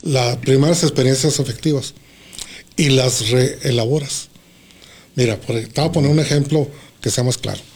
las primeras experiencias afectivas y las reelaboras. Mira, te voy a poner un ejemplo que sea más claro.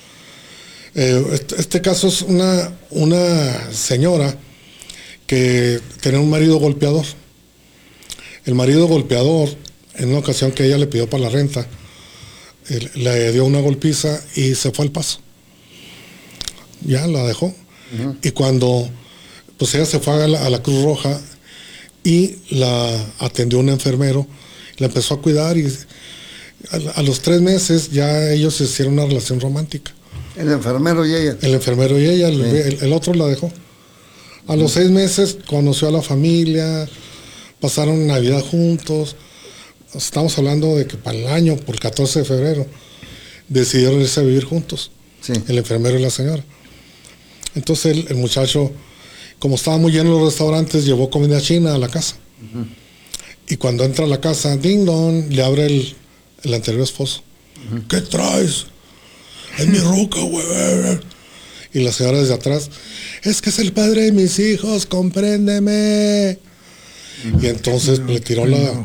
Este caso es una señora que tenía un marido golpeador. El marido golpeador, en una ocasión que ella le pidió para la renta, le dio una golpiza y se fue al Paso. Ya la dejó. Uh-huh. Y cuando pues ella se fue a la Cruz Roja y la atendió un enfermero, la empezó a cuidar y a los 3 meses ya ellos hicieron una relación romántica. El enfermero y ella. El enfermero y ella, sí. El otro la dejó. A los 6 meses conoció a la familia, pasaron Navidad juntos. Estamos hablando de que para el año, por el 14 de febrero, decidieron irse a vivir juntos. Sí. El enfermero y la señora. Entonces el muchacho, como estaba muy lleno los restaurantes, llevó comida china a la casa. Uh-huh. Y cuando entra a la casa, ding dong, le abre el anterior esposo. Uh-huh. ¿Qué traes? Es mi ruca, güey. Y la señora desde atrás, es que es el padre de mis hijos, compréndeme. Uh-huh. Y entonces le tiró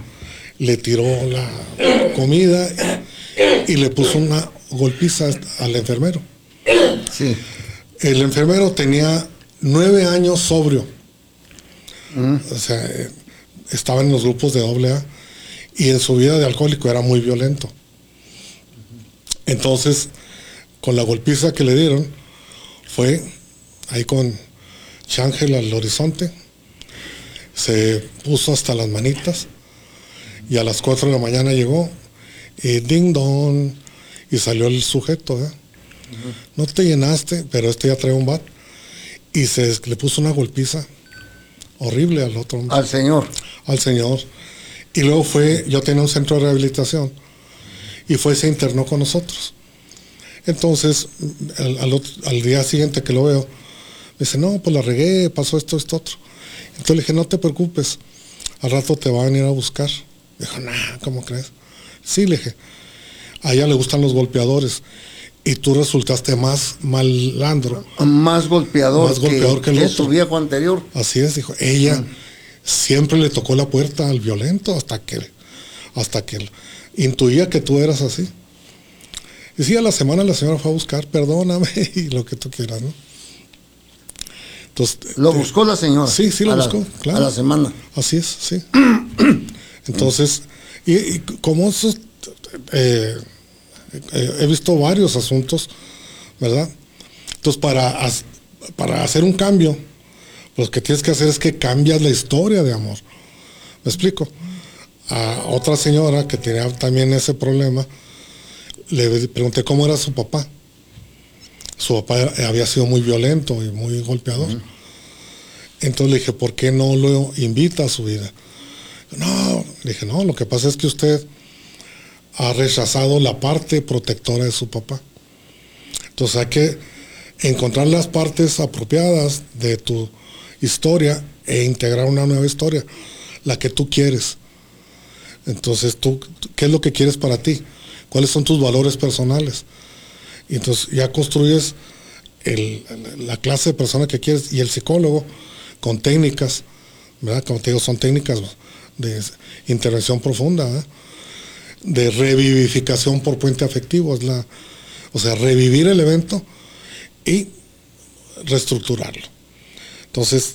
la comida y le puso una golpiza al enfermero. Sí. El enfermero tenía 9 años sobrio. O sea, estaba en los grupos de AA y en su vida de alcohólico era muy violento. Entonces, con la golpiza que le dieron, fue ahí con Chángel al horizonte, se puso hasta las manitas y a las 4 de la mañana llegó y ding dong y salió el sujeto, ¿eh? Uh-huh. No te llenaste, pero ya trae un bat y le puso una golpiza horrible al otro hombre. Al señor. Y luego yo tenía un centro de rehabilitación y se internó con nosotros. Entonces al día siguiente que lo veo, me dice, no, pues la regué, pasó esto, otro. Entonces le dije, no te preocupes, al rato te van a ir a buscar. Dijo, nah, ¿cómo crees? Sí, le dije, a ella le gustan los golpeadores y tú resultaste más malandro. Más golpeador que el otro. Su viejo anterior. Así es, dijo, ella siempre le tocó la puerta al violento hasta que intuía que tú eras así. Y sí, a la semana la señora fue a buscar, perdóname, y lo que tú quieras, ¿no? Entonces, ¿lo buscó la señora? Sí, lo buscó, claro. A la semana. Así es, sí. Entonces, y como eso, he visto varios asuntos, ¿verdad? Entonces, para hacer un cambio, lo que tienes que hacer es que cambias la historia de amor. ¿Me explico? A otra señora que tenía también ese problema, le pregunté cómo era su papá. Su papá había sido muy violento y muy golpeador. Uh-huh. Entonces le dije, ¿por qué no lo invita a su vida? No, le dije, no, lo que pasa es que usted ha rechazado la parte protectora de su papá. Entonces hay que encontrar las partes apropiadas de tu historia e integrar una nueva historia, la que tú quieres. Entonces, ¿qué es lo que quieres para ti? ¿Cuáles son tus valores personales? Y entonces ya construyes la clase de persona que quieres, y el psicólogo con técnicas, ¿verdad? Como te digo, son técnicas de intervención profunda, ¿verdad? De revivificación por puente afectivo, o sea, revivir el evento y reestructurarlo. Entonces,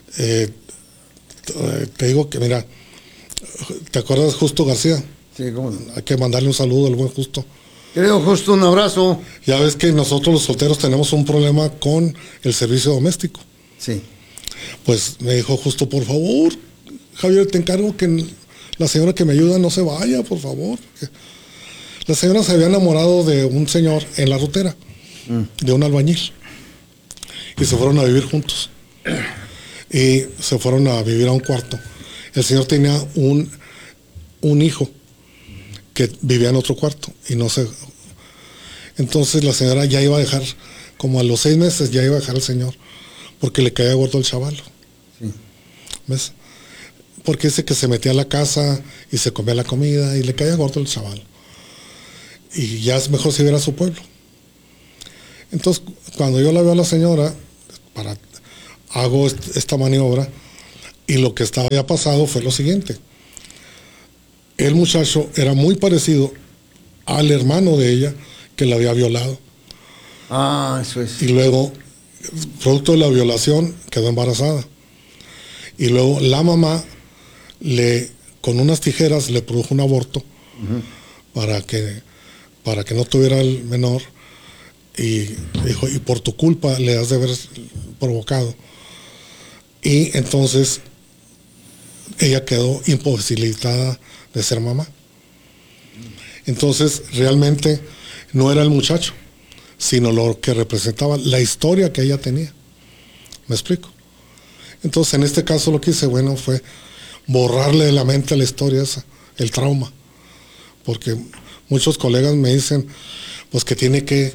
te digo que, mira, ¿te acuerdas de Justo García? Sí, ¿cómo no? Hay que mandarle un saludo al buen Justo. Querido Justo, un abrazo. Ya ves que nosotros los solteros tenemos un problema con el servicio doméstico. Sí. Pues me dijo Justo, por favor, Javier, te encargo que la señora que me ayuda no se vaya, por favor. La señora se había enamorado de un señor en la Rutera, de un albañil, y se fueron a vivir juntos. Y se fueron a vivir a un cuarto. El señor tenía un hijo que vivía en otro cuarto y no sé. Entonces la señora ya iba a dejar, como a los 6 meses ya iba a dejar al señor, porque le caía gordo el chavalo. Sí. ¿Ves? Porque dice que se metía a la casa y se comía la comida y le caía gordo el chaval. Y ya es mejor si hubiera a su pueblo. Entonces, cuando yo la veo a la señora, hago esta maniobra Y lo que estaba ya pasado fue lo siguiente. El muchacho era muy parecido al hermano de ella que la había violado. Ah, eso es. Y luego, producto de la violación, quedó embarazada. Y luego la mamá con unas tijeras le produjo un aborto para que no tuviera el menor. Y dijo, y por tu culpa le has de haber provocado. Y entonces ella quedó imposibilitada de ser mamá. Entonces realmente no era el muchacho, sino lo que representaba la historia que ella tenía. ¿Me explico? Entonces en este caso lo que hice, bueno, fue borrarle de la mente la historia esa, el trauma. Porque muchos colegas me dicen pues que tiene que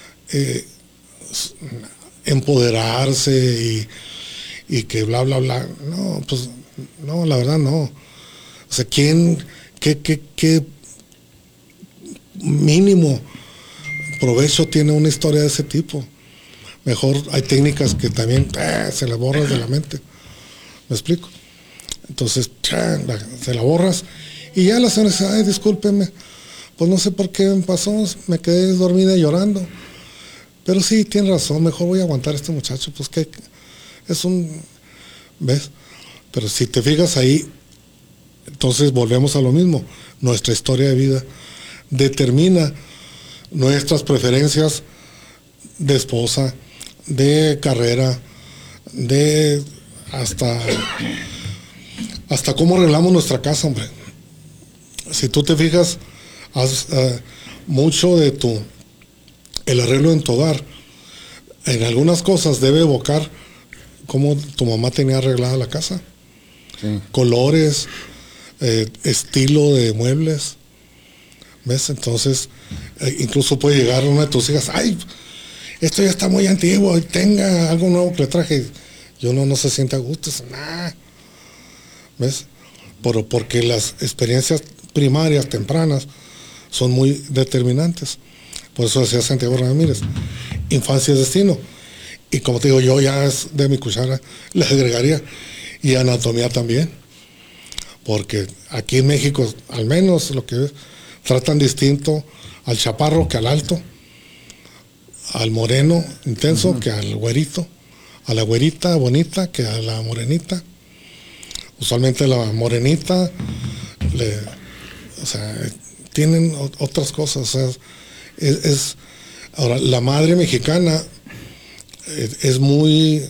empoderarse y que bla bla bla. No, pues no, la verdad no. O sea, qué mínimo provecho tiene una historia de ese tipo? Mejor hay técnicas que también se le borras de la mente. ¿Me explico? Entonces se la borras y ya la señora dice, ay, discúlpeme, pues no sé por qué me pasó, me quedé dormida llorando. Pero sí, tiene razón, mejor voy a aguantar a este muchacho, pues que es un... ¿Ves? Pero si te fijas ahí, entonces volvemos a lo mismo. Nuestra historia de vida determina nuestras preferencias de esposa, de carrera, de hasta cómo arreglamos nuestra casa, hombre. Si tú te fijas, mucho de el arreglo en tu hogar, en algunas cosas debe evocar cómo tu mamá tenía arreglada la casa. Sí. Colores, estilo de muebles. ¿Ves? Entonces, incluso puede llegar una de tus hijas, ay, esto ya está muy antiguo, y tenga algo nuevo que le traje. Y uno no se siente a gusto, nah. ¿Ves? Porque las experiencias primarias, tempranas, son muy determinantes. Por eso decía Santiago Ramírez, infancia es destino. Y como te digo, yo ya es de mi cuchara, le agregaría, y anatomía también. Porque aquí en México, al menos lo que tratan distinto al chaparro que al alto, al moreno intenso que al güerito, a la güerita bonita que a la morenita. Usualmente la morenita, o sea, tienen otras cosas. O sea, ahora, la madre mexicana es muy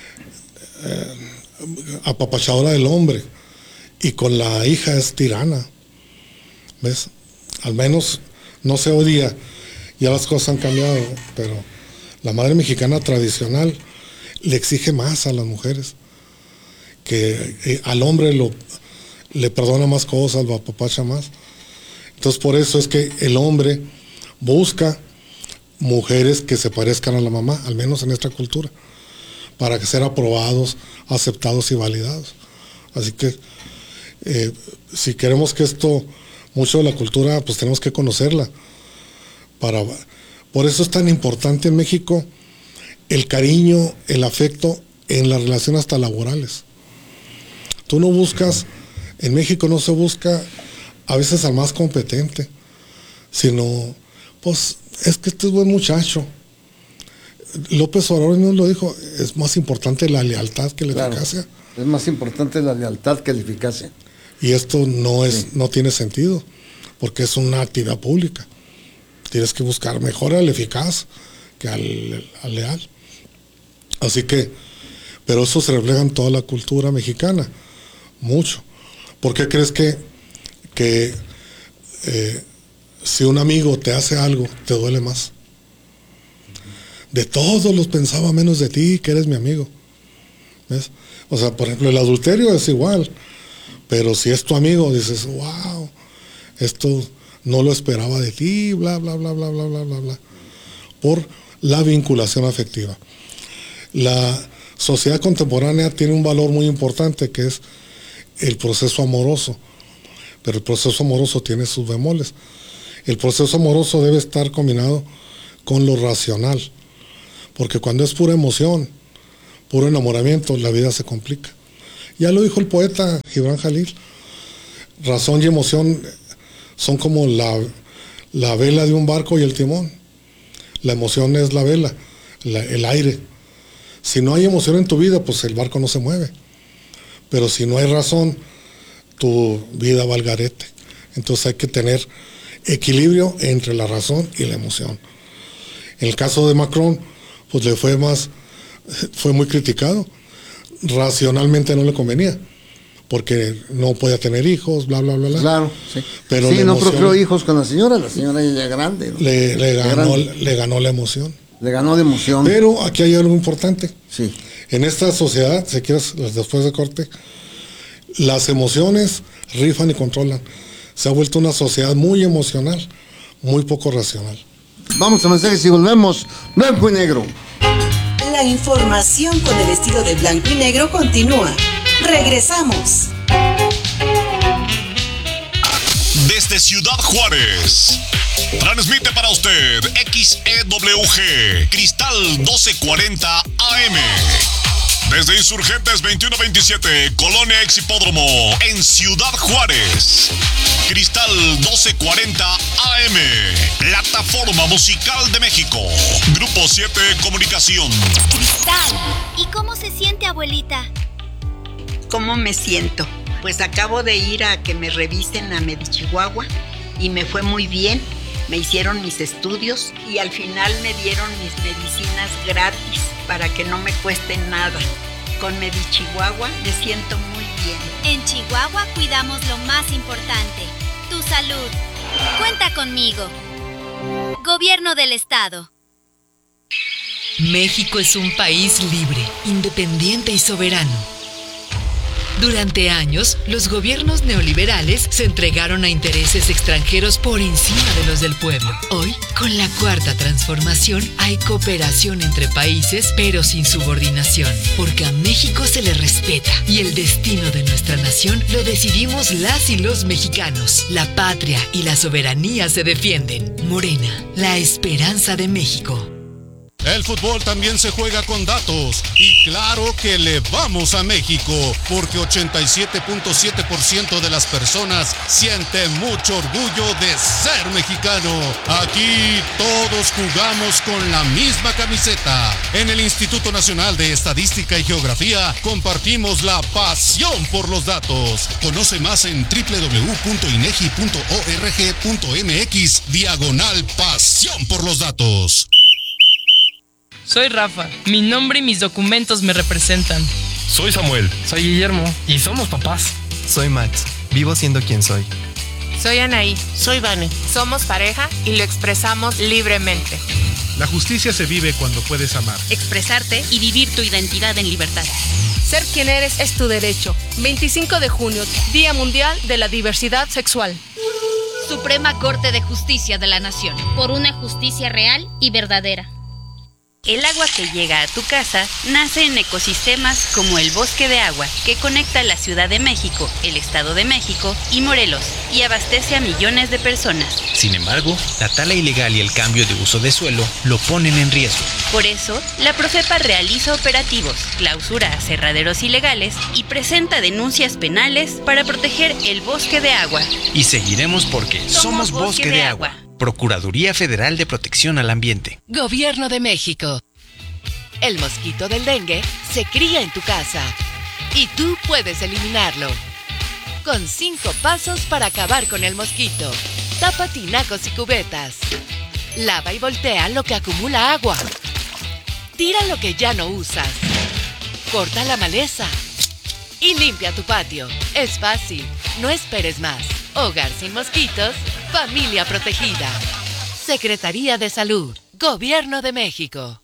apapachadora del hombre y con la hija es tirana. ¿Ves? Al menos, no sé hoy día, ya las cosas han cambiado, pero la madre mexicana tradicional le exige más a las mujeres, que al hombre le perdona más cosas, lo apapacha más. Entonces por eso es que el hombre busca mujeres que se parezcan a la mamá, al menos en esta cultura, para que ser aprobados, aceptados y validados. Así que si queremos que mucho de la cultura, pues tenemos que conocerla. Por eso es tan importante en México el cariño, el afecto en las relaciones hasta laborales. Tú no buscas, en México no se busca a veces al más competente, sino, pues, es que este es buen muchacho. López Obrador nos lo dijo, es más importante la lealtad que la eficacia. Es más importante la lealtad que la eficacia. Y esto no tiene sentido, porque es una actividad pública. Tienes que buscar mejor al eficaz que al leal. Así que, pero eso se refleja en toda la cultura mexicana, mucho. ¿Por qué crees que si un amigo te hace algo, te duele más? De todos los pensaba menos de ti, que eres mi amigo. ¿Ves? O sea, por ejemplo, el adulterio es igual, pero si es tu amigo, dices, wow, esto no lo esperaba de ti, bla, bla, bla, bla, bla, bla, bla, bla. Por la vinculación afectiva. La sociedad contemporánea tiene un valor muy importante, que es el proceso amoroso, pero el proceso amoroso tiene sus bemoles. El proceso amoroso debe estar combinado con lo racional, porque cuando es pura emoción, puro enamoramiento, la vida se complica. Ya lo dijo el poeta Gibran Jalil. Razón y emoción son como la vela de un barco y el timón. La emoción es la vela, el aire. Si no hay emoción en tu vida, pues el barco no se mueve. Pero si no hay razón, tu vida va al garete. Entonces hay que tener equilibrio entre la razón y la emoción. En el caso de Macron, pues fue muy criticado. Racionalmente no le convenía, porque no podía tener hijos, bla, bla, bla, bla. Claro, sí. Pero sí, no procreó hijos con la señora ya grande, ¿no? Le ganó la emoción. Le ganó de emoción. Pero aquí hay algo importante. Sí. En esta sociedad, si quieres, después de corte, las emociones rifan y controlan. Se ha vuelto una sociedad muy emocional, muy poco racional. Vamos a mensajes y volvemos. Blanco y negro. La información con el estilo de blanco y negro continúa. Regresamos. Desde Ciudad Juárez, transmite para usted XEWG Cristal 1240 AM. Desde Insurgentes 2127, Colonia Ex Hipódromo, en Ciudad Juárez. Cristal 1240 AM, plataforma musical de México. Grupo 7 Comunicación. Cristal, ¿y cómo se siente, abuelita? ¿Cómo me siento? Pues acabo de ir a que me revisen a Medichihuahua y me fue muy bien. Me hicieron mis estudios y al final me dieron mis medicinas gratis para que no me cueste nada. Con Medichihuahua me siento muy bien. En Chihuahua cuidamos lo más importante, tu salud. Cuenta conmigo. Gobierno del Estado. México es un país libre, independiente y soberano. Durante años, los gobiernos neoliberales se entregaron a intereses extranjeros por encima de los del pueblo. Hoy, con la Cuarta Transformación, hay cooperación entre países, pero sin subordinación, porque a México se le respeta y el destino de nuestra nación lo decidimos las y los mexicanos. La patria y la soberanía se defienden. Morena, la esperanza de México. El fútbol también se juega con datos y claro que le vamos a México porque 87.7% de las personas sienten mucho orgullo de ser mexicano. Aquí todos jugamos con la misma camiseta. En el Instituto Nacional de Estadística y Geografía compartimos la pasión por los datos. Conoce más en www.inegi.org.mx/pasión por los datos. Soy Rafa, mi nombre y mis documentos me representan. Soy Samuel. Soy Guillermo y somos papás. Soy Max, vivo siendo quien soy. Soy Anaí. Soy Vane. Somos pareja y lo expresamos libremente. La justicia se vive cuando puedes amar, expresarte y vivir tu identidad en libertad. Ser quien eres es tu derecho. 25 de junio, Día Mundial de la Diversidad Sexual. Suprema Corte de Justicia de la Nación. Por una justicia real y verdadera. El agua que llega a tu casa nace en ecosistemas como el Bosque de Agua, que conecta la Ciudad de México, el Estado de México y Morelos, y abastece a millones de personas. Sin embargo, la tala ilegal y el cambio de uso de suelo lo ponen en riesgo. Por eso, la Profepa realiza operativos, clausura aserraderos ilegales y presenta denuncias penales para proteger el Bosque de Agua. Y seguiremos porque somos Bosque de Agua. Procuraduría Federal de Protección al Ambiente. Gobierno de México. El mosquito del dengue se cría en tu casa y tú puedes eliminarlo. Con 5 pasos para acabar con el mosquito. Tapa tinacos y cubetas. Lava y voltea lo que acumula agua. Tira lo que ya no usas. Corta la maleza. Y limpia tu patio. Es fácil. No esperes más. Hogar sin mosquitos. Familia protegida. Secretaría de Salud. Gobierno de México.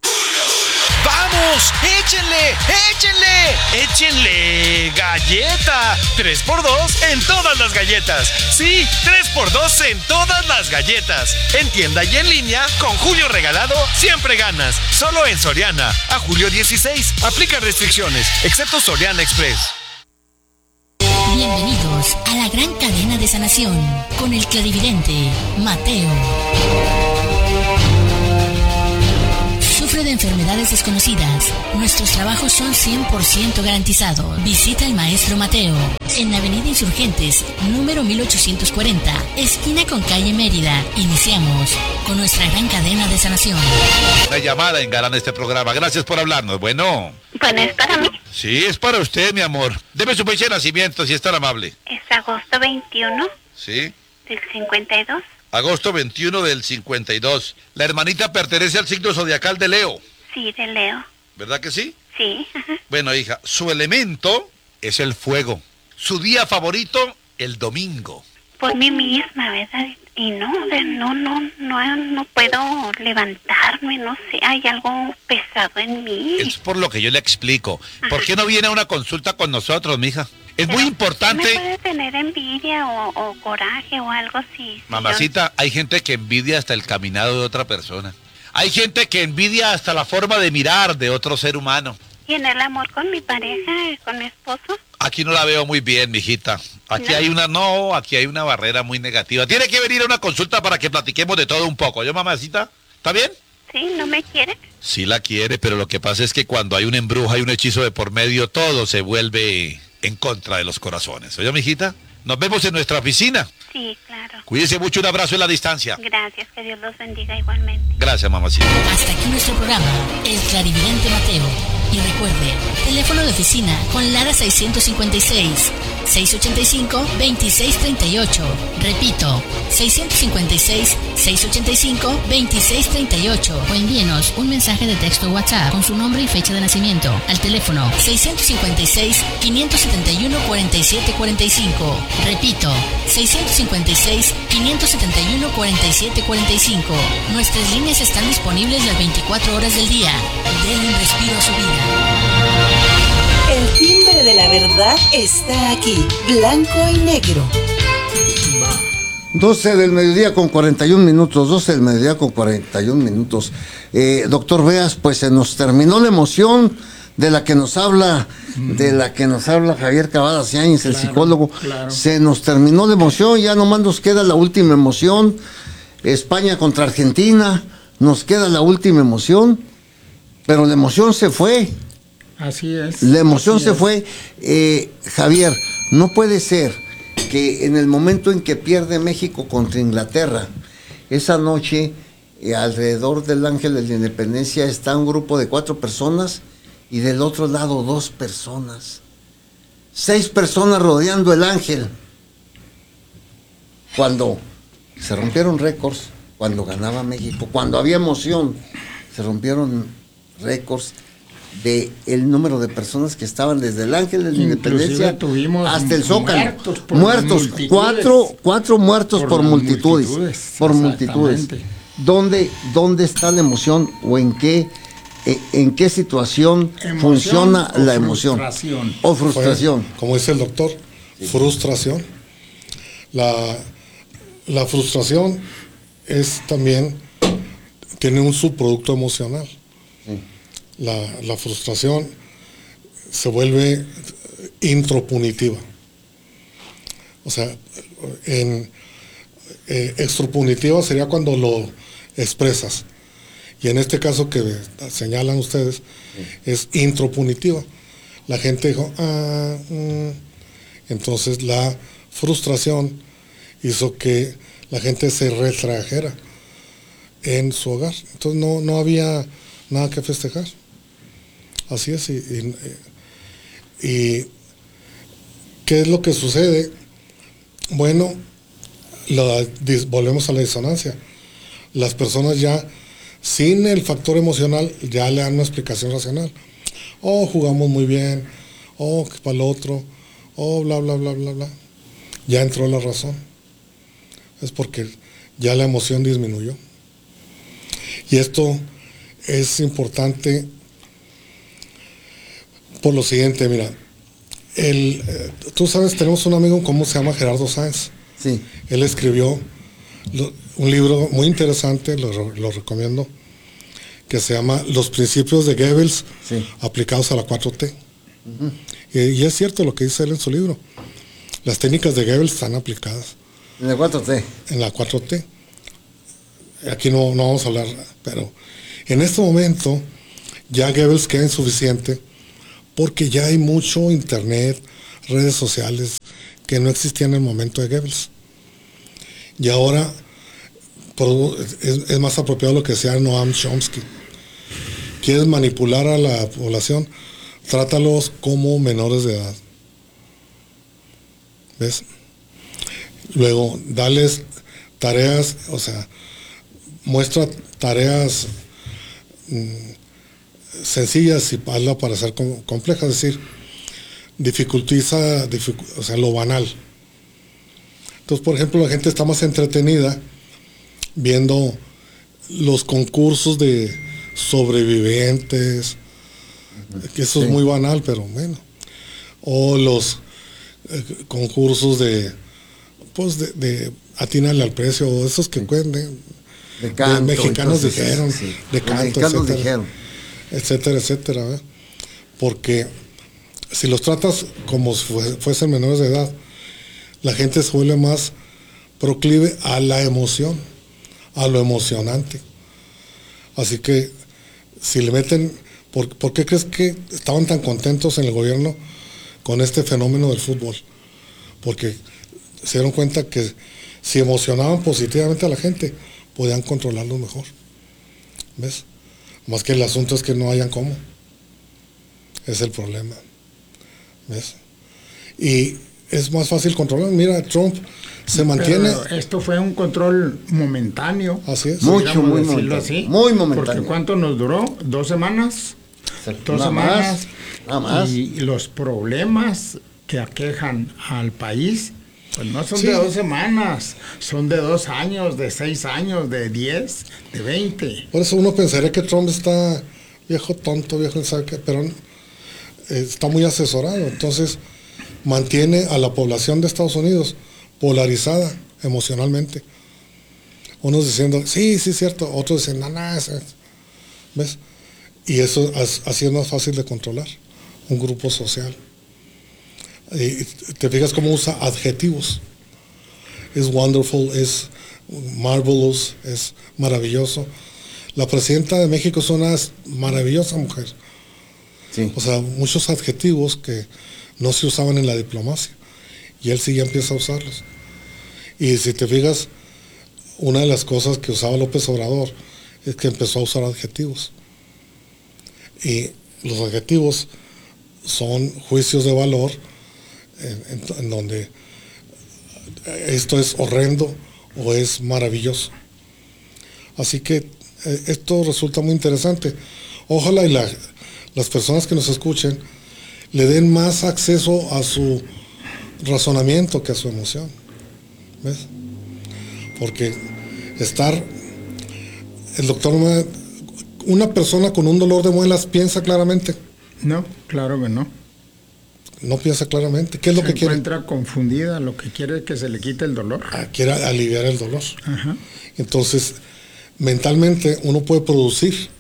¡Vamos! ¡Échenle! ¡Échenle! ¡Échenle! ¡Galleta! 3x2 en todas las galletas. Sí, 3x2 en todas las galletas. En tienda y en línea, con Julio Regalado, siempre ganas. Solo en Soriana. A julio 16. Aplica restricciones, excepto Soriana Express. Bienvenidos a la gran cadena de sanación con el clarividente Mateo. sufre de enfermedades desconocidas, nuestros trabajos son 100% garantizados. Visita al maestro Mateo en Avenida Insurgentes, número 1840, esquina con calle Mérida. Iniciamos con nuestra gran cadena de sanación. La llamada engalana este programa. Gracias por hablarnos. Bueno, ¿es para mí? Sí, es para usted, mi amor. Deme su fecha de nacimiento, si es tan amable. Es agosto 21. Sí. Del 52. Agosto 21 del 52. La hermanita pertenece al signo zodiacal de Leo. Sí, de Leo. ¿Verdad que sí? Sí. Bueno, hija, su elemento es el fuego. Su día favorito, el domingo. Por mí misma, ¿verdad? Y no puedo levantarme, no sé, hay algo pesado en mí. Es por lo que yo le explico. ¿Por qué no viene a una consulta con nosotros, mija? Es muy importante. ¿Me puede tener envidia o coraje o algo así? Mamacita, hay gente que envidia hasta el caminado de otra persona. Hay gente que envidia hasta la forma de mirar de otro ser humano. ¿Y en el amor con mi pareja, con mi esposo? Aquí no la veo muy bien, mijita. Aquí hay una barrera muy negativa. Tiene que venir a una consulta para que platiquemos de todo un poco. ¿Yo, mamacita? ¿Está bien? Sí, ¿no me quiere? Sí la quiere, pero lo que pasa es que cuando hay un embrujo, hay un hechizo de por medio, todo se vuelve en contra de los corazones. ¿Oye, mijita? Nos vemos en nuestra oficina. Sí, claro. Cuídese mucho, un abrazo en la distancia. Gracias, que Dios los bendiga igualmente. Gracias, mamacita. Hasta aquí nuestro programa, El Clarividente Mateo. Y recuerde, teléfono de oficina con Lara 656-685-2638. Repito, 656-685-2638. O envíenos un mensaje de texto WhatsApp con su nombre y fecha de nacimiento al teléfono 656-571-4745. Repito, 656-571-4745. Nuestras líneas están disponibles las 24 horas del día. Den un respiro a su vida. El timbre de la verdad está aquí, blanco y negro. 12 del mediodía con 41 minutos, 12 del mediodía con 41 minutos. Doctor Beas, pues se nos terminó la emoción de la que nos habla, Javier Cavada Yáñez, el psicólogo. Claro. Se nos terminó la emoción, ya nomás nos queda la última emoción. España contra Argentina, nos queda la última emoción, pero la emoción se fue. Así es. La emoción se fue. Javier, no puede ser que en el momento en que pierde México contra Inglaterra, esa noche, alrededor del Ángel de la Independencia está un grupo de 4 personas y del otro lado 2 personas. 6 personas rodeando el Ángel. Cuando se rompieron récords, cuando ganaba México, cuando había emoción, se rompieron récords de el número de personas que estaban desde el Ángel de la Independencia hasta el Zócalo. Muertos, 4 muertos por multitudes. Por multitudes. ¿Dónde está la emoción o en qué situación funciona la emoción? O frustración. Como dice el doctor, frustración. La frustración es también, tiene un subproducto emocional. La frustración se vuelve intropunitiva. O sea, extropunitiva sería cuando lo expresas. Y en este caso que señalan ustedes, es intropunitiva. La gente dijo, entonces la frustración hizo que la gente se retrajera en su hogar. Entonces no había nada que festejar. Así es. Y ¿qué es lo que sucede? Bueno, volvemos a la disonancia. Las personas ya, sin el factor emocional, ya le dan una explicación racional. Jugamos muy bien. Que para el otro. Bla, bla, bla, bla, bla. Ya entró la razón. Es porque ya la emoción disminuyó. Y esto es importante por lo siguiente, mira, tú sabes, tenemos un amigo en común, se llama Gerardo Sáenz. Sí. Él escribió un libro muy interesante, lo recomiendo, que se llama Los principios de Goebbels aplicados a la 4T. Uh-huh. Y es cierto lo que dice él en su libro. Las técnicas de Goebbels están aplicadas. En la 4T. En la 4T. Aquí no vamos a hablar, pero En este momento, ya Goebbels queda insuficiente porque ya hay mucho internet, redes sociales que no existían en el momento de Goebbels. Y ahora es más apropiado lo que decía Noam Chomsky. ¿Quieres manipular a la población? Trátalos como menores de edad. ¿Ves? Luego, dales tareas, o sea, muestra tareas sencillas y hazla para ser complejas, es decir, dificultiza, o sea, lo banal. Entonces, por ejemplo, la gente está más entretenida viendo los concursos de sobrevivientes, que eso es muy banal, pero bueno. O los concursos de atínale al precio, o esos que cuenten, de canto, mexicanos entonces, dijeron, sí, de canto, etcétera, etcétera, ¿verdad? Porque si los tratas como si fuesen menores de edad, la gente se vuelve más proclive a la emoción, a lo emocionante. Así que si le meten, ¿por qué crees que estaban tan contentos en el gobierno con este fenómeno del fútbol? Porque se dieron cuenta que si emocionaban positivamente a la gente, podían controlarlo mejor. ¿Ves? Más que el asunto es que no hayan cómo. Es el problema. ¿Ves? Y es más fácil controlar. Mira, Trump se mantiene. Pero esto fue un control momentáneo. Así es. Muy momentáneo. Así, muy momentáneo. Porque ¿cuánto nos duró? 2 semanas. 2 semanas. Nada más. Y los problemas que aquejan al país, pues no son de 2 semanas, son de 2 años, de 6 años, de 10, de 20. Por eso uno pensaría que Trump está viejo tonto, viejo, ¿sabe qué? Pero está muy asesorado. Entonces mantiene a la población de Estados Unidos polarizada emocionalmente. Unos diciendo, sí, es cierto. Otros dicen, no, ¿ves? Y eso así es más fácil de controlar un grupo social. Y te fijas cómo usa adjetivos. Es wonderful, es marvelous, es maravilloso. La presidenta de México es una maravillosa mujer. Sí. O sea, muchos adjetivos que no se usaban en la diplomacia. Y él sí ya empieza a usarlos. Y si te fijas, una de las cosas que usaba López Obrador es que empezó a usar adjetivos. Y los adjetivos son juicios de valor en donde esto es horrendo o es maravilloso. Así que esto resulta muy interesante. Ojalá y las personas que nos escuchen le den más acceso a su razonamiento que a su emoción. ¿Ves? Porque el doctor, una persona con un dolor de muelas piensa claramente. No, claro que no. No piensa claramente. ¿Qué es lo que quiere? Se encuentra confundida, lo que quiere es que se le quite el dolor. Quiere aliviar el dolor. Ajá. Entonces, mentalmente uno puede producir,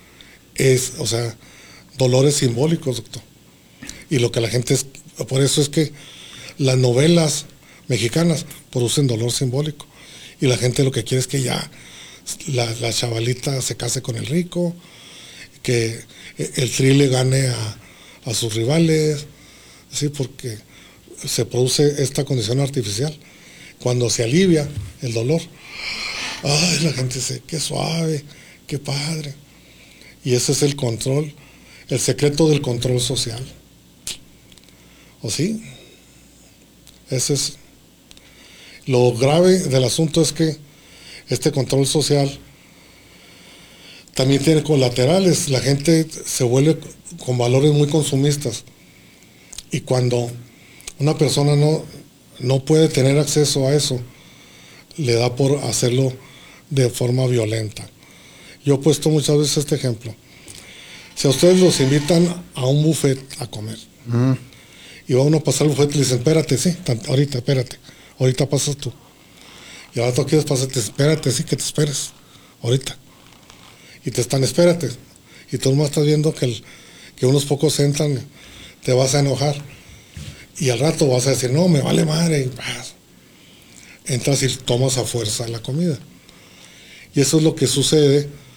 dolores simbólicos, doctor. Y lo que la gente por eso es que las novelas mexicanas producen dolor simbólico. Y la gente lo que quiere es que ya la chavalita se case con el rico, que el Tri le gane a sus rivales, ¿sí? Porque se produce esta condición artificial. Cuando se alivia el dolor, ay, la gente dice, qué suave, qué padre. Y ese es el control, el secreto del control social. ¿O sí? Ese es. Lo grave del asunto es que este control social también tiene colaterales. La gente se vuelve con valores muy consumistas. Y cuando una persona no puede tener acceso a eso, le da por hacerlo de forma violenta. Yo he puesto muchas veces este ejemplo. Si a ustedes los invitan a un buffet a comer, y va uno a pasar el buffet y le dicen, espérate, sí, ahorita pasas tú. Y ahora tú quieres pasar, espérate, sí, que te esperes, ahorita. Y te están, espérate. Y tú nomás estás viendo que unos pocos entran, te vas a enojar. Y al rato vas a decir, no, me vale madre. Y vas. Entras y tomas a fuerza la comida. Y eso es lo que sucede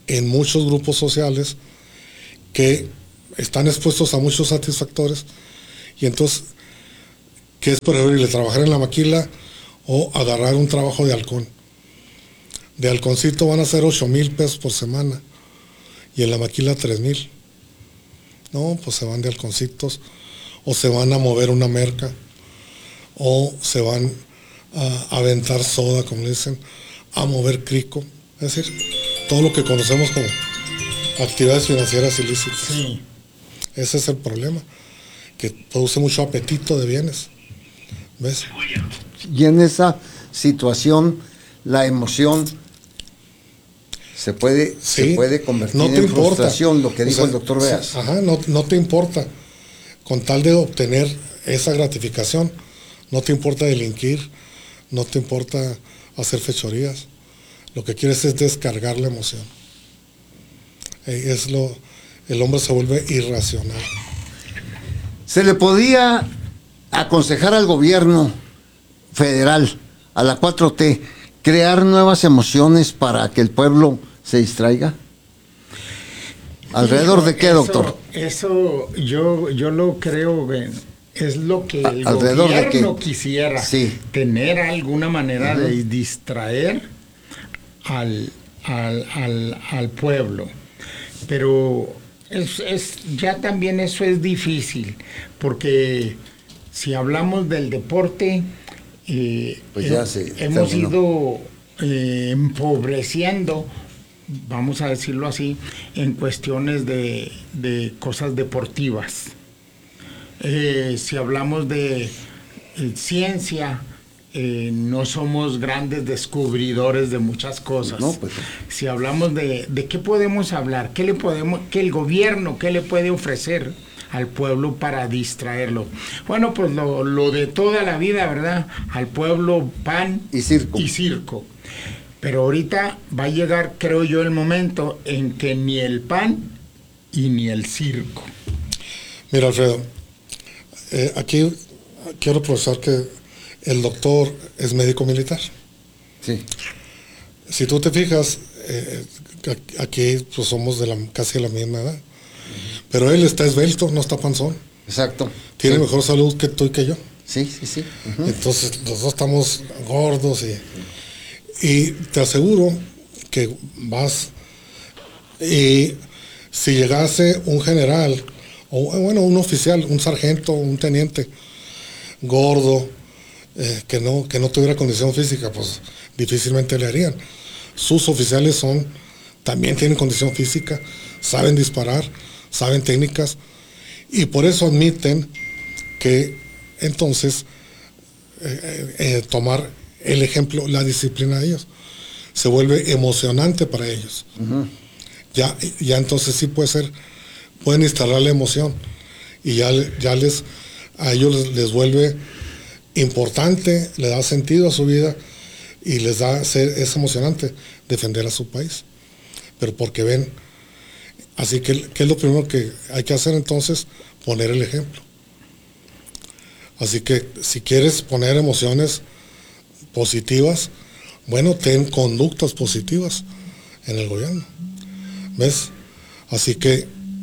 en muchos grupos sociales que están expuestos a muchos satisfactores, y entonces, ¿qué es preferible, trabajar en la maquila o agarrar un trabajo de halcón? De halconcito van a ser 8,000 pesos por semana, y en la maquila 3,000. No, pues se van de halconcitos, o se van a mover una merca, o se van a aventar soda, como le dicen, a mover crico, es decir, todo lo que conocemos como actividades financieras ilícitas. Sí. Ese es el problema, que produce mucho apetito de bienes, ¿ves? Y en esa situación, la emoción se puede convertir no te en importa. frustración, lo que dijo el doctor Beas. Ajá, no te importa, con tal de obtener esa gratificación, no te importa delinquir, no te importa hacer fechorías, lo que quieres es descargar la emoción. El hombre se vuelve irracional. ¿Se le podía aconsejar al gobierno federal, a la 4T, crear nuevas emociones para que el pueblo se distraiga? ¿Alrededor de qué, doctor? Eso yo lo creo, es lo que el ¿Alrededor gobierno de qué? quisiera, sí, tener alguna manera de distraer al pueblo. Pero ya también eso es difícil, porque si hablamos del deporte, pues ya hemos ido empobreciendo, vamos a decirlo así, en cuestiones de cosas deportivas. Si hablamos de ciencia, no somos grandes descubridores de muchas cosas. No, pues. Si hablamos de qué podemos hablar, que el gobierno, qué le puede ofrecer al pueblo para distraerlo. Bueno, pues lo de toda la vida, ¿verdad? Al pueblo pan y circo. Pero ahorita va a llegar, creo yo, el momento en que ni el pan y ni el circo. Mira, Alfredo, aquí quiero procesar que el doctor es médico militar. Sí. Si tú te fijas, aquí pues somos de casi de la misma edad. Pero él está esbelto, no está panzón. Exacto. Tiene mejor salud que tú y que yo. Sí. Uh-huh. Entonces, los dos estamos gordos y te aseguro que vas, y si llegase un general, o bueno, un oficial, un sargento, un teniente gordo, que no tuviera condición física, pues difícilmente le harían. Sus oficiales también tienen condición física, saben disparar, saben técnicas, y por eso admiten que entonces tomar el ejemplo, la disciplina de ellos, se vuelve emocionante para ellos. Uh-huh. Ya entonces sí pueden instalar la emoción, y a ellos les vuelve importante, le da sentido a su vida, y les es emocionante defender a su país, pero porque ven. Así que, ¿qué es lo primero que hay que hacer entonces? Poner el ejemplo. Así que si quieres poner emociones positivas, bueno, ten conductas positivas en el gobierno, ¿ves? Así que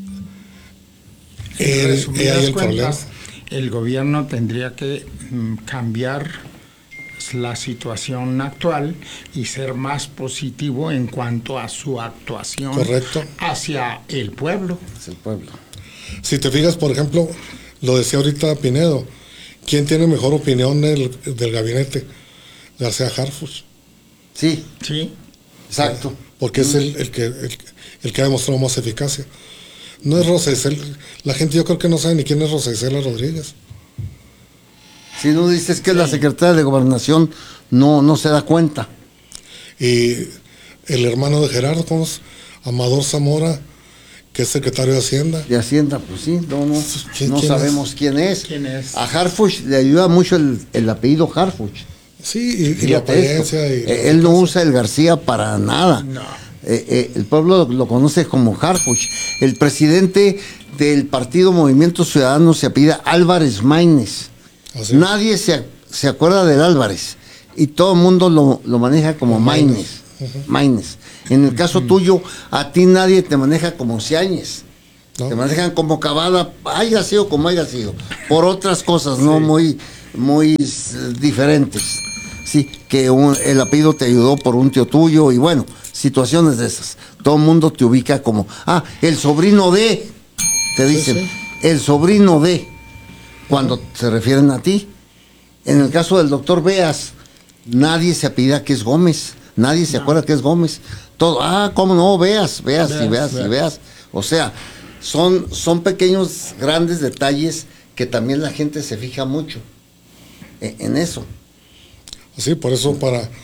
ahí el problema. El gobierno tendría que cambiar la situación actual y ser más positivo en cuanto a su actuación. Correcto. Hacia el pueblo. Hacia el pueblo. Si te fijas, por ejemplo, lo decía ahorita Pinedo, ¿quién tiene mejor opinión del gabinete? García Harfuch. Sí. Exacto. Porque es el que ha demostrado más eficacia. No es Rosa Isela. La gente yo creo que no sabe ni quién es Rosa Isela Rodríguez. Si no dices que la secretaria de Gobernación no se da cuenta. Y el hermano de Gerardo, ¿cómo es? Amador Zamora, que es secretario de Hacienda. De Hacienda, pues sí, no sabemos quién es. ¿Quién es? A Harfuch le ayuda mucho el apellido Harfuch. Sí, y la apariencia. Él no usa el García para nada. No. El pueblo lo conoce como Harfuch. El presidente del partido Movimiento Ciudadano se apellida Álvarez Maínez. Nadie se acuerda del Álvarez, y todo el mundo lo maneja como Maínez. Maines. En el caso tuyo, a ti nadie te maneja como Ciáñez. Te manejan como Cavada, haya sido como haya sido, por otras cosas, ¿no? Muy diferentes. Sí, que el apellido te ayudó por un tío tuyo y bueno, situaciones de esas. Todo el mundo te ubica como, el sobrino de, te dicen, el sobrino de, cuando se refieren a ti. En el caso del doctor Beas, nadie se apellida que es Gómez, nadie se acuerda que es Gómez. Todo, cómo no, Beas. O sea, son pequeños, grandes detalles que también la gente se fija mucho en eso. Sí, por eso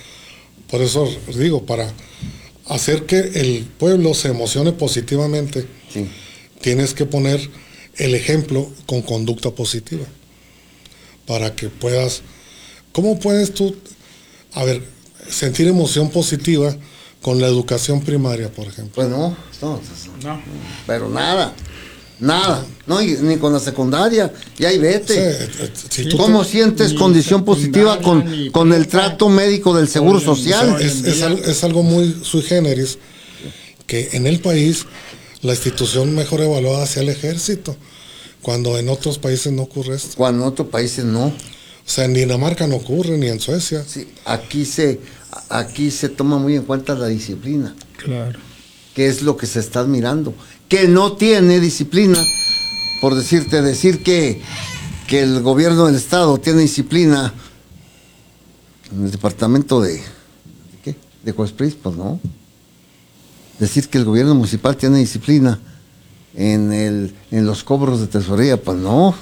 digo, para hacer que el pueblo se emocione positivamente, tienes que poner el ejemplo con conducta positiva. Para que puedas, ¿cómo puedes tú, sentir emoción positiva con la educación primaria, por ejemplo? Pues no. Pero nada, no, ni con la secundaria, y ahí vete. ¿Cómo sientes condición positiva con el trato médico del Seguro Social? Es algo muy sui generis, que en el país la institución mejor evaluada sea el ejército, cuando en otros países no ocurre esto. Cuando en otros países no. O sea, en Dinamarca no ocurre, ni en Suecia. Sí, aquí se toma muy en cuenta la disciplina. Claro. Que es lo que se está admirando. Que no tiene disciplina, por decir que el gobierno del estado tiene disciplina en el departamento de Coespris, pues no. Decir que el gobierno municipal tiene disciplina en los cobros de tesorería, pues no.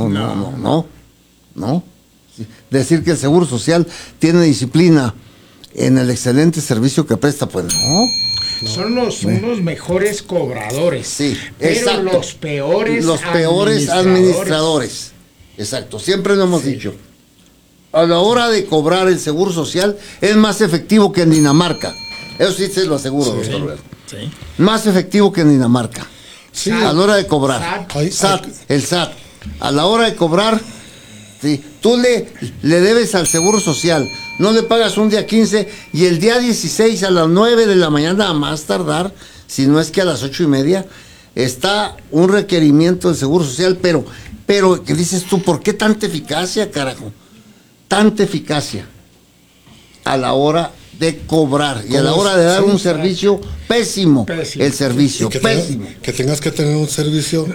Sí. Decir que el Seguro Social tiene disciplina en el excelente servicio que presta, pues no. Son los mejores cobradores, pero exacto. los peores administradores. Exacto, siempre lo hemos dicho. A la hora de cobrar el Seguro Social es más efectivo que en Dinamarca. Eso sí se lo aseguro, doctor Roberto. Más efectivo que en Dinamarca. Sí. A la hora de cobrar. El SAT. A la hora de cobrar, tú le debes al Seguro Social. No le pagas un día 15 y el día 16 a las 9 de la mañana, a más tardar, si no es que a las 8:30, está un requerimiento del Seguro Social, pero ¿qué dices tú? ¿Por qué tanta eficacia, carajo? Tanta eficacia a la hora de cobrar y a la hora de dar un servicio pésimo. El servicio pésimo. Que tengas que tener un servicio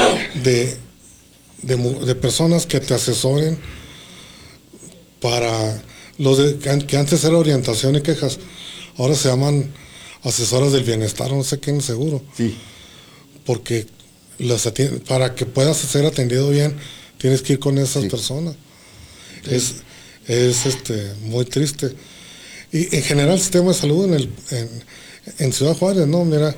de personas que te asesoren para que antes era orientación y quejas, ahora se llaman asesoras del bienestar, no sé qué, en seguro. Sí. Porque para que puedas ser atendido bien, tienes que ir con esas personas. Sí. Es muy triste. Y en general el sistema de salud en Ciudad Juárez, ¿no? Mira,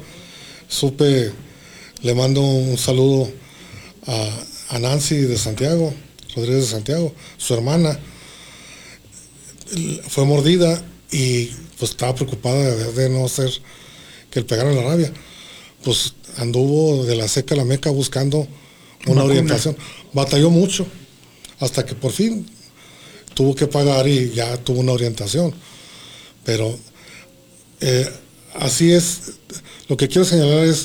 le mando un saludo a Nancy de Santiago, Rodríguez de Santiago, su hermana. Fue mordida y pues estaba preocupada de no ser que le pegaran la rabia. Pues anduvo de la seca a la meca buscando una orientación. Batalló mucho hasta que por fin tuvo que pagar y ya tuvo una orientación. Pero así es. Lo que quiero señalar es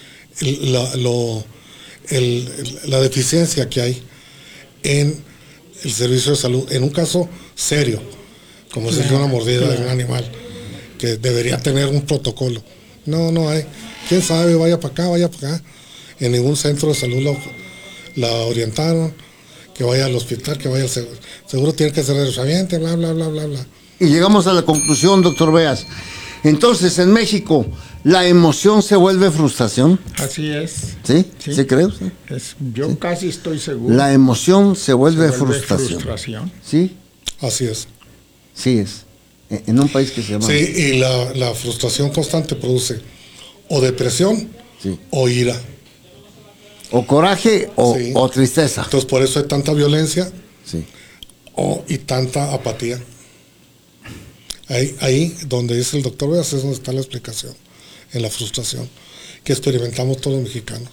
la deficiencia que hay en el servicio de salud. En un caso serio, como si fuera una mordida de un animal, que debería tener un protocolo. No hay. ¿Quién sabe? Vaya para acá, vaya para acá. En ningún centro de salud la orientaron, que vaya al hospital, que vaya al seguro. Seguro tiene que ser derechohabiente, bla, bla, bla, bla, bla. Y llegamos a la conclusión, doctor Beas. Entonces, en México, ¿la emoción se vuelve frustración? Así es. ¿Sí? ¿Sí creo? Sí. Yo casi estoy seguro. La emoción se vuelve frustración. ¿Sí? Así es. Sí es. En un país que se llama... Sí, y la frustración constante produce o depresión o ira. O coraje o tristeza. Entonces, por eso hay tanta violencia y tanta apatía. Ahí donde dice el doctor Beas es donde está la explicación, en la frustración que experimentamos todos los mexicanos.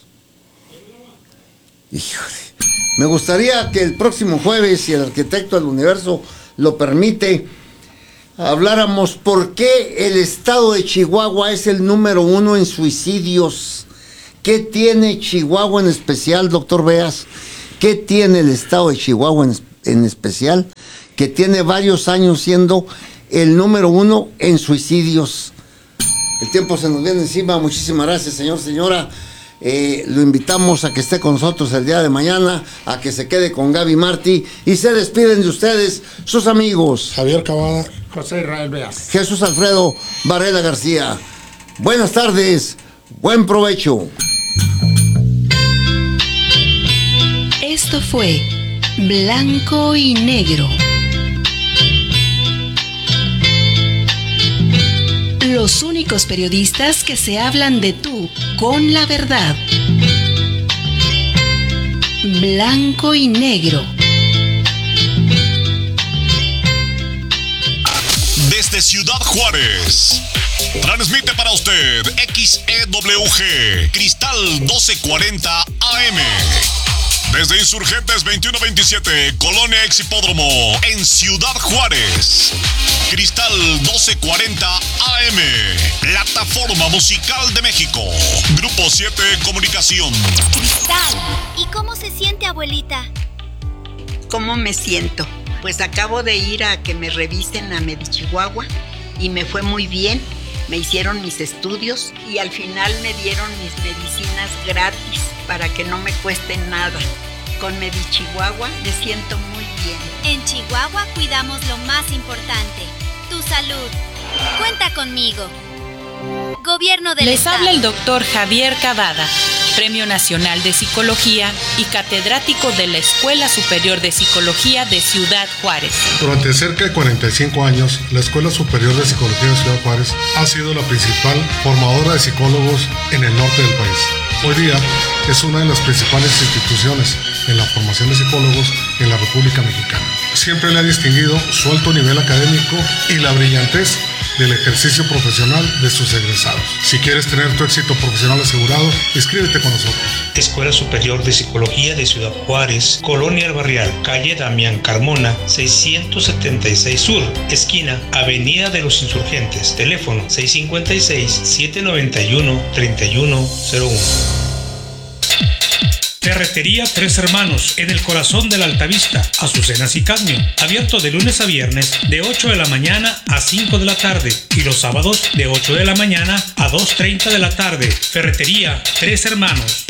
Híjole. Me gustaría que el próximo jueves, si el arquitecto del universo lo permite, habláramos por qué el estado de Chihuahua es el número 1 en suicidios. ¿Qué tiene Chihuahua en especial, doctor Beas? ¿Qué tiene el estado de Chihuahua en especial? Que tiene varios años siendo el número 1 en suicidios. El tiempo se nos viene encima. Muchísimas gracias, señor, señora. Lo invitamos a que esté con nosotros el día de mañana, a que se quede con Gaby Martí, y se despiden de ustedes sus amigos Javier Cavada, José Israel Beas, Jesús Alfredo Varela García. Buenas tardes, buen provecho. Esto fue Blanco y Negro. Los únicos periodistas que se hablan de tú con la verdad. Blanco y Negro. Desde Ciudad Juárez, transmite para usted XEWG Cristal 1240 AM. Desde Insurgentes 2127, Colonia Ex Hipódromo, en Ciudad Juárez. Cristal 1240 AM, Plataforma Musical de México. Grupo 7 Comunicación. Cristal, ¿y cómo se siente, abuelita? ¿Cómo me siento? Pues acabo de ir a que me revisen a Medichihuahua y me fue muy bien. Me hicieron mis estudios y al final me dieron mis medicinas gratis para que no me cueste nada. Con Medichihuahua me siento muy bien. En Chihuahua cuidamos lo más importante, tu salud. Cuenta conmigo. Gobierno del Estado. Les habla el doctor Javier Cavada, Premio Nacional de Psicología y catedrático de la Escuela Superior de Psicología de Ciudad Juárez. Durante cerca de 45 años, la Escuela Superior de Psicología de Ciudad Juárez ha sido la principal formadora de psicólogos en el norte del país. Hoy día es una de las principales instituciones en la formación de psicólogos en la República Mexicana. Siempre le ha distinguido su alto nivel académico y la brillantez del ejercicio profesional de sus egresados. Si quieres tener tu éxito profesional asegurado, inscríbete con nosotros. Escuela Superior de Psicología de Ciudad Juárez, Colonia El Barrial, calle Damián Carmona, 676 Sur, esquina Avenida de los Insurgentes, teléfono 656-791-3101. Ferretería Tres Hermanos, en el corazón de la Altavista, Azucenas y Cadmio. Abierto de lunes a viernes, de 8 de la mañana a 5 de la tarde. Y los sábados, de 8 de la mañana a 2:30 de la tarde. Ferretería Tres Hermanos.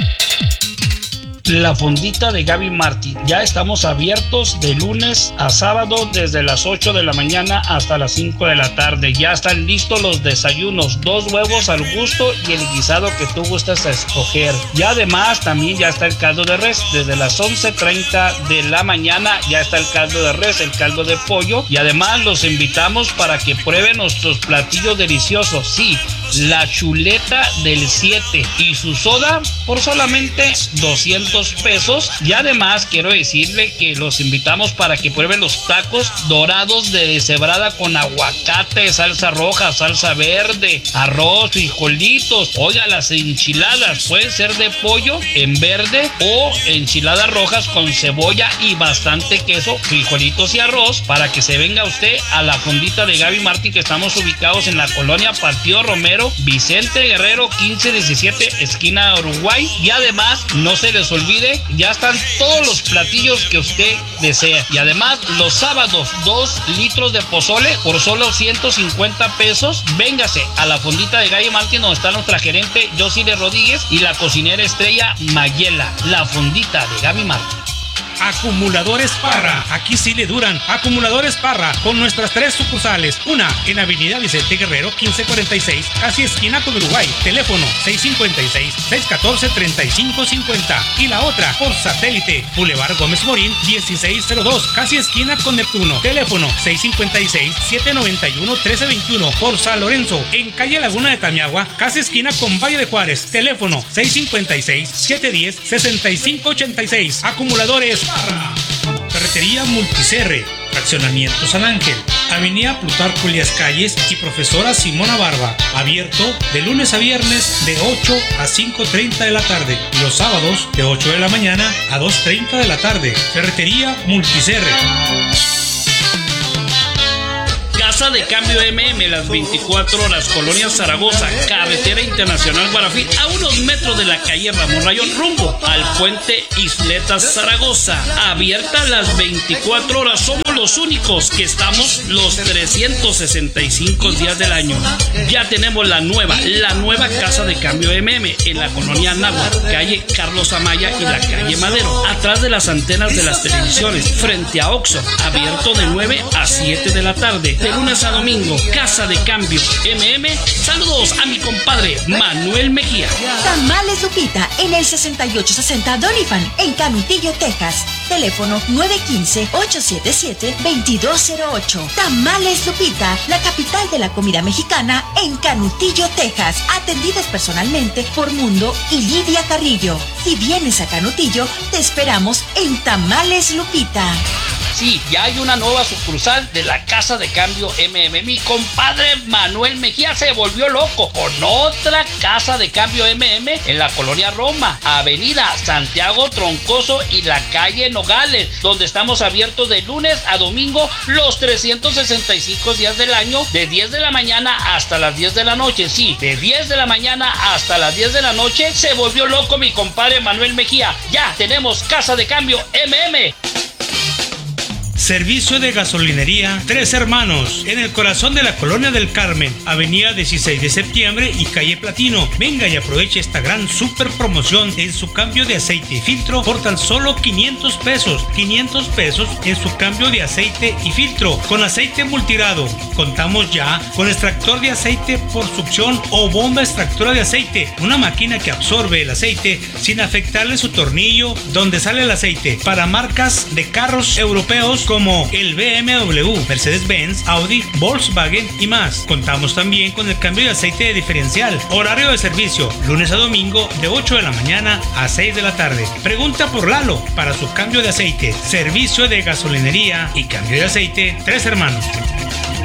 La Fondita de Gaby Martí. Ya estamos abiertos de lunes a sábado desde las 8 de la mañana hasta las 5 de la tarde. Ya están listos los desayunos, 2 huevos al gusto y el guisado que tú gustas a escoger. Y además también ya está el caldo de res. Desde las 11:30 de la mañana ya está el caldo de res, el caldo de pollo. Y además los invitamos para que prueben nuestros platillos deliciosos. Sí, la chuleta del 7 y su soda por solamente 200 pesos. Y además quiero decirle que los invitamos para que prueben los tacos dorados de deshebrada con aguacate, salsa roja, salsa verde, arroz, frijolitos. Oiga, las enchiladas pueden ser de pollo en verde o enchiladas rojas con cebolla y bastante queso, frijolitos y arroz, para que se venga usted a la Fondita de Gaby Martí, que estamos ubicados en la colonia Partido Romero, Vicente Guerrero 1517, esquina Uruguay. Y además no se les olvide, ya están todos los platillos que usted desea. Y además los sábados 2 litros de pozole por solo 150 pesos. Véngase a la Fondita de Gaby Martí, donde está nuestra gerente Josile Rodríguez y la cocinera estrella Mayela. La Fondita de Gaby Martí. Acumuladores Parra, aquí sí le duran. Acumuladores Parra, con nuestras 3 sucursales. Una en Avenida Vicente Guerrero 1546, casi esquina con Uruguay, teléfono 656-614-3550. Y la otra por satélite, Boulevard Gómez Morín 1602, casi esquina con Neptuno, teléfono 656-791-1321. Por San Lorenzo, en calle Laguna de Tamiagua, casi esquina con Valle de Juárez, teléfono 656-710-6586. Acumuladores Parra. Ferretería Multicerre, Fraccionamiento San Ángel, Avenida Plutarco Elías Calles y Profesora Simona Barba. Abierto de lunes a viernes de 8 a 5:30 de la tarde y los sábados de 8 de la mañana a 2:30 de la tarde. Ferretería Multicerre. Casa de Cambio MM, las 24 horas, Colonia Zaragoza, Carretera Internacional Guarafí, a unos metros de la calle Ramón Rayón, rumbo al puente Isletas Zaragoza. Abierta las 24 horas, somos los únicos que estamos los 365 días del año. Ya tenemos la nueva Casa de Cambio MM en la colonia Náhuatl, calle Carlos Amaya y la calle Madero, atrás de las antenas de las televisiones, frente a Oxxo, abierto de 9 a 7 de la tarde, de lunes a domingo. Casa de Cambio MM. Saludos a mi compadre Manuel Mejía. Tamales Lupita en el 6860 Doniphan en Canutillo, Texas. Teléfono 915-877-2208. Tamales Lupita, la capital de la comida mexicana en Canutillo, Texas. Atendidas personalmente por Mundo y Lidia Carrillo. Si vienes a Canutillo, te esperamos en Tamales Lupita. Sí, ya hay una nueva sucursal de la Casa de Cambio MM. Mi compadre Manuel Mejía se volvió loco con otra Casa de Cambio MM en la colonia Roma, avenida Santiago Troncoso y la calle Nogales, donde estamos abiertos de lunes a domingo los 365 días del año, de 10 de la mañana hasta las 10 de la noche. Sí, de 10 de la mañana hasta las 10 de la noche. Se volvió loco mi compadre Manuel Mejía. Ya tenemos Casa de Cambio MM. Servicio de gasolinería Tres Hermanos, en el corazón de la Colonia del Carmen, avenida 16 de septiembre y calle Platino. Venga y aproveche esta gran super promoción en su cambio de aceite y filtro por tan solo 500 pesos. 500 pesos en su cambio de aceite y filtro con aceite multirado. Contamos ya con extractor de aceite por succión o bomba extractora de aceite, una máquina que absorbe el aceite sin afectarle su tornillo donde sale el aceite, para marcas de carros europeos como el BMW, Mercedes-Benz, Audi, Volkswagen y más. Contamos también con el cambio de aceite de diferencial. Horario de servicio, lunes a domingo de 8 de la mañana a 6 de la tarde. Pregunta por Lalo para su cambio de aceite. Servicio de gasolinería y cambio de aceite Tres Hermanos.